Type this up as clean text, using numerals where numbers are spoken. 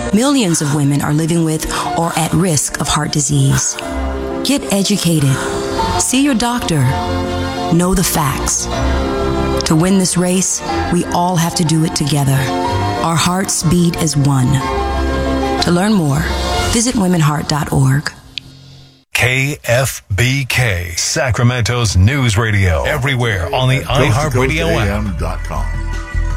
Millions of women are living with or at risk of heart disease. Get educated. See your doctor. Know the facts. To win this race, we all have to do it together. Our hearts beat as one. To learn more, visit womenheart.org. KFBK, Sacramento's news radio. Everywhere on the iHeartRadio app.